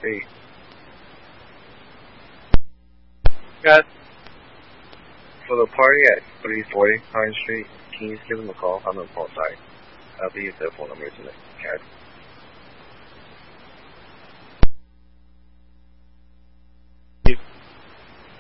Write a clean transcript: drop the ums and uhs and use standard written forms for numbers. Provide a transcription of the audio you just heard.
Hey. Got for the party at 340 Pine Street. Can you just give him a call? I'm on the phone side. I'll be your phone number tonight. Okay.